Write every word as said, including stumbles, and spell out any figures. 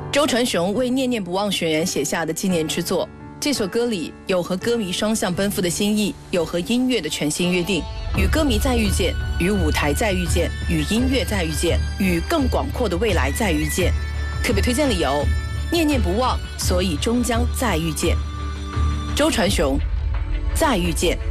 周传雄为《念念不忘》学员写下的纪念之作。这首歌里有和歌迷双向奔赴的心意，有和音乐的全新约定，与歌迷再遇见，与舞台再遇见，与音乐再遇见，与更广阔的未来再遇见。特别推荐理由：念念不忘，所以终将再遇见。周传雄，再遇见。